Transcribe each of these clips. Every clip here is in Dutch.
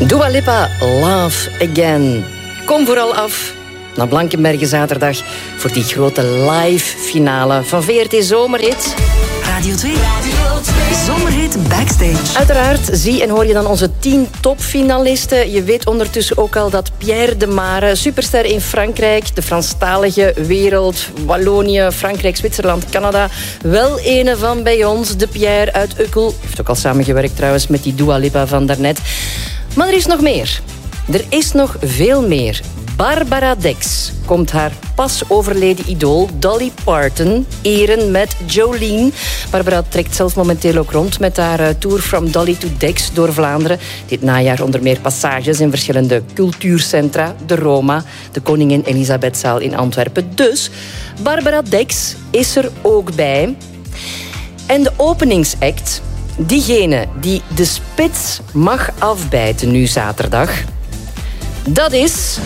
Dua Lipa, Love Again. Kom vooral af naar Blankenbergen zaterdag voor die grote live finale van VRT Zomerhit. Radio 2. Zomerhit Backstage. Uiteraard zie en hoor je dan onze 10 topfinalisten. Je weet ondertussen ook al dat Pierre de Mare, superster in Frankrijk, de Franstalige wereld, Wallonië, Frankrijk, Zwitserland, Canada, wel ene van bij ons, de Pierre uit Ukkel. Heeft ook al samengewerkt trouwens met die Dua Lipa van daarnet. Maar er is nog meer. Er is nog veel meer. Barbara Dex komt haar pas overleden idool Dolly Parton eren met Jolene. Barbara trekt zelf momenteel ook rond met haar tour From Dolly to Dex door Vlaanderen. Dit najaar onder meer passages in verschillende cultuurcentra. De Roma, de Koningin Elisabethzaal in Antwerpen. Dus Barbara Dex is er ook bij. En de openingsact, diegene die de spits mag afbijten nu zaterdag, dat is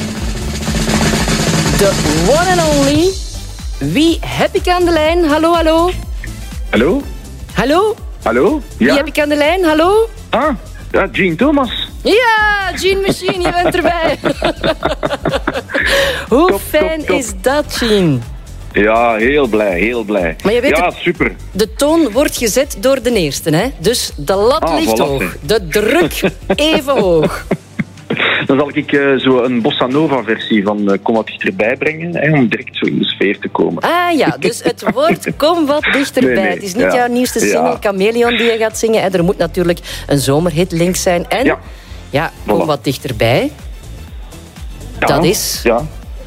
de one and only. Wie heb ik aan de lijn? Hallo, hallo. Hallo? Hallo? Hallo? Ja? Wie heb ik aan de lijn? Hallo? Ah, ja, Jean Thomas. Ja, Jean Machine, je bent erbij. Hoe Top, fijn top. is dat, Jean? Ja, heel blij, heel blij. Maar je weet ja, het, super. de toon wordt gezet door de eerste, hè? Dus de lat ligt voilà. hoog. De druk even hoog. Dan zal ik zo een bossa nova versie van Kom wat dichterbij brengen, hè, om direct zo in de sfeer te komen. Ah ja, dus het woord kom wat dichterbij. Nee, Het is niet ja. jouw nieuwste single, Ja. Chameleon, die je gaat zingen. En er moet natuurlijk een zomerhitlink zijn. En ja, kom Voilà. wat dichterbij. Ja, Dat is... Ja.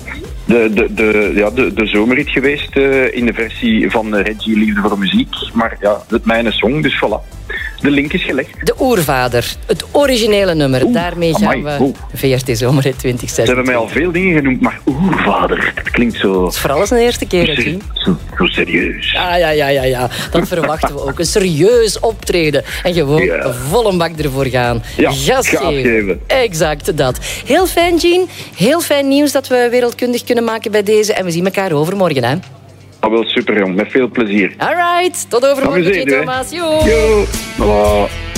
De zomerhit geweest in de versie van Reggie Liefde voor Muziek. Maar ja, het mijne song, dus voilà. De link is gelegd. De oervader, het originele nummer. Daarmee gaan we VRT Zomerhit 2026. Ze hebben mij al veel dingen genoemd, maar oervader, dat klinkt zo... Het is vooral eens een eerste keer, hè, Jean? Zo serieus. Ja. Dat verwachten we ook. Een serieus optreden. En gewoon volle bak ervoor gaan. Ja, Gas geven. Exact dat. Heel fijn, Jean. Heel fijn nieuws dat we wereldkundig kunnen maken bij deze. En we zien elkaar overmorgen, hè? Dat wel super, jong. Met veel plezier. Alright. Tot overmorgen, Amuseer u, hè. Thomas. Yo. Yo. Voilà.